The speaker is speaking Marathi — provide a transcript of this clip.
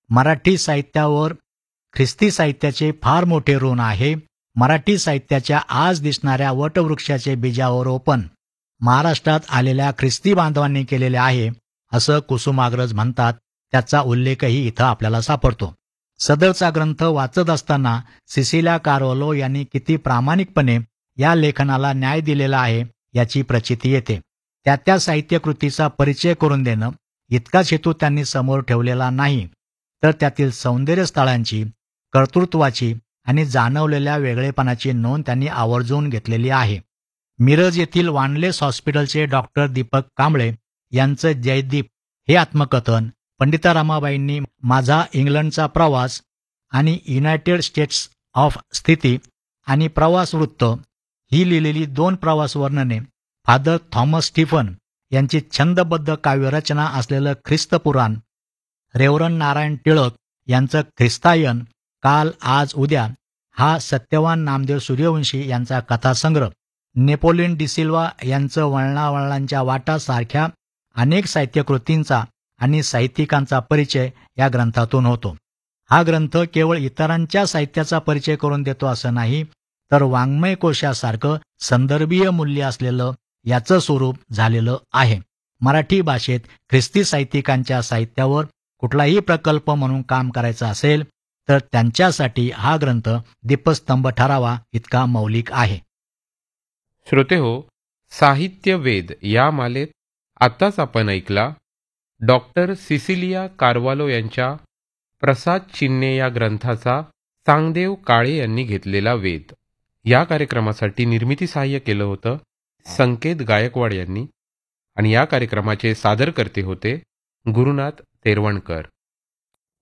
मराठी साहित्यावर ख्रिस्ती साहित्याचे फार मोठे ऋण आहे. मराठी साहित्याच्या आज दिसणाऱ्या वटवृक्षाचे बीजारोपण महाराष्ट्रात आलेल्या ख्रिस्ती बांधवांनी केलेले आहे, असं कुसुमाग्रज म्हणतात. त्याचा उल्लेखही इथं आपल्याला सापडतो. सदरचा ग्रंथ वाचत असताना सिसिलिया कार्वालो यांनी किती प्रामाणिकपणे या लेखनाला न्याय दिलेला आहे याची प्रचिती येते. त्या साहित्यकृतीचा परिचय करून देणं इतकाच हेतू त्यांनी समोर ठेवलेला नाही, तर त्यातील सौंदर्य स्थळांची, कर्तृत्वाची आणि जाणवलेल्या वेगळेपणाची नोंद त्यांनी आवर्जून घेतलेली आहे. मिरज येथील वानलेस हॉस्पिटलचे डॉक्टर दीपक कांबळे यांचं जयदीप हे आत्मकथन, पंडिता रमाबाईंनी माझा इंग्लंडचा प्रवास आणि युनायटेड स्टेट्स ऑफ स्थिती आणि प्रवास वृत्त ही लिहिलेली 2 प्रवास वर्णने, फादर थॉमस स्टीफन यांची छंदबद्ध काव्यरचना असलेलं ख्रिस्त पुराण, रेव्हरंड नारायण टिळक यांचं ख्रिस्तायन काल आज उद्या हा सत्यवान नामदेव सूर्यवंशी यांचा कथासंग्रह, नेपोलियन डिसिल्वा यांचं वळणावळणांच्या वाटा सारख्या अनेक साहित्यकृतींचा आणि साहित्यिकांचा परिचय या ग्रंथातून होतो. हा ग्रंथ केवळ इतरांच्या साहित्याचा परिचय करून देतो असं नाही, तर वाङ्मय कोशासारखं संदर्भीय मूल्य असलेलं याचं स्वरूप झालेलं आहे. मराठी भाषेत ख्रिस्ती साहित्यिकांच्या साहित्यावर कुठलाही प्रकल्प म्हणून काम करायचं असेल तर त्यांच्यासाठी हा ग्रंथ दीपस्तंभ ठरावा इतका मौलिक आहे. श्रोतेहो, साहित्य वेद या मालेत आत्ताच आपण ऐकला डॉक्टर सिसिलिया कार्वालो यांच्या प्रसाद चिन्हे या ग्रंथाचा चांगदेव काळे यांनी घेतलेला वेध. या कार्यक्रमासाठी निर्मिती सहाय्य केलं होतं संकेत गायकवाड यांनी आणि या कार्यक्रमाचे सादरकर्ते होते गुरुनाथ तेरवणकर.